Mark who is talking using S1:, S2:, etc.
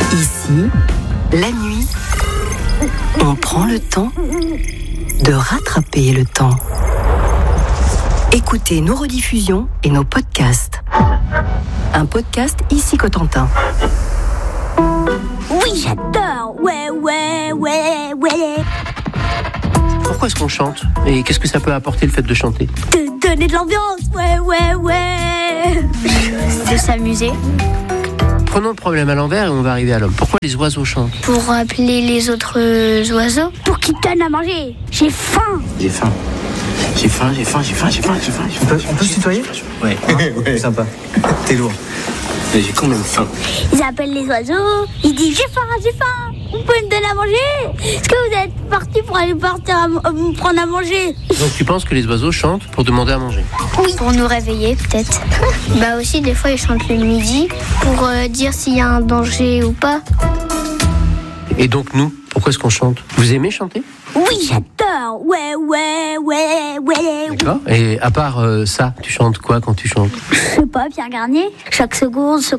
S1: Ici, la nuit, on prend le temps de rattraper le temps. Écoutez nos rediffusions et nos podcasts. Un podcast Ici Cotentin.
S2: Oui, j'adore. Ouais.
S3: Pourquoi est-ce qu'on chante? Et qu'est-ce que ça peut apporter le fait de chanter?
S2: De donner de l'ambiance. Ouais. De s'amuser.
S3: Prenons le problème à l'envers et on va arriver à l'homme. Pourquoi les oiseaux chantent?
S2: Pour appeler les autres oiseaux. Pour qu'ils donnent à manger. J'ai faim.
S4: J'ai faim.
S5: On peut se tutoyer?
S4: Ouais.
S5: Ouais. Sympa. T'es lourd.
S4: Mais j'ai quand même faim.
S2: Ils appellent les oiseaux. Ils disent j'ai faim. Vous pouvez me donner à manger? Est-ce que vous êtes partis pour aller me prendre à manger?
S3: Donc tu penses que les oiseaux chantent pour demander à manger?
S2: Oui. Pour nous réveiller peut-être. Bah aussi des fois ils chantent le midi pour dire s'il y a un danger ou pas.
S3: Et donc nous, pourquoi est-ce qu'on chante? Vous aimez chanter?
S2: Oui, j'adore. Ouais.
S3: D'accord. Et à part ça, tu chantes quoi quand tu chantes?
S2: Je sais pas, Pierre Garnier. Chaque seconde,